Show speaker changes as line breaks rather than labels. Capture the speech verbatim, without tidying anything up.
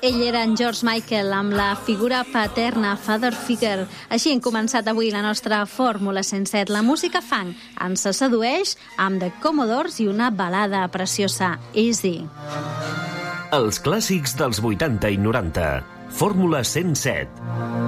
Ell era en George Michael, amb la figura paterna, father figure. Així hem començat avui la nostra Fórmula cent set. La música funk ens sedueix amb The Commodores i una balada preciosa, Easy.
Els clàssics dels vuitanta i noranta. Fórmula cent set.